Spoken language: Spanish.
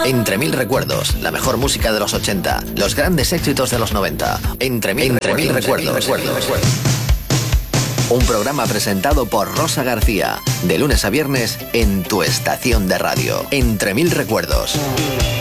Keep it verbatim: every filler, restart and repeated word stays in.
Entre mil recuerdos, la mejor música de los ochenta, los grandes éxitos de los noventa. Entre mil, Entre mil recuerdos. recuerdos. recuerdos. Un programa presentado por Rosa García, de lunes a viernes en tu estación de radio. Entre mil recuerdos.